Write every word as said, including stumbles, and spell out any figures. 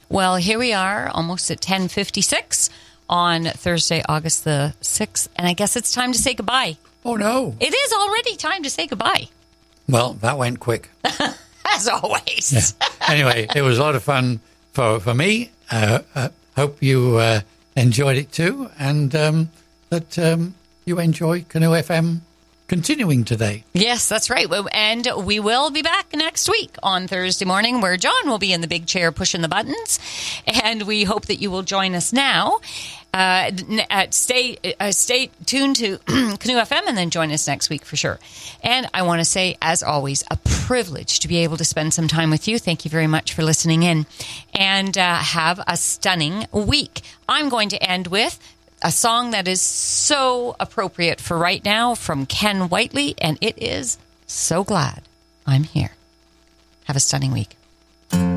Well, here we are, almost at ten fifty-six on Thursday, August the sixth, and I guess it's time to say goodbye. Oh, no. It is already time to say goodbye. Well, that went quick. As always. Yeah. Anyway, it was a lot of fun for, for me. Uh, uh, hope you uh, enjoyed it too, and um, that um, you enjoy Canoe F M continuing today. Yes, that's right. And we will be back next week on Thursday morning, where John will be in the big chair pushing the buttons. And we hope that you will join us now. Uh, at stay uh, stay tuned to Canoe F M, and then join us next week for sure. And I want to say, as always, a privilege to be able to spend some time with you. Thank you very much for listening in, and uh, have a stunning week. I'm going to end with a song that is so appropriate for right now from Ken Whiteley, and it is So Glad I'm Here. Have a stunning week.